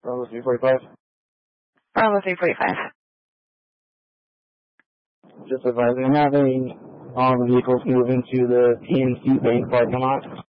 Bravo 345. Bravo 345. Just advising, I'm having all the vehicles move into the PNC Bank parking lot.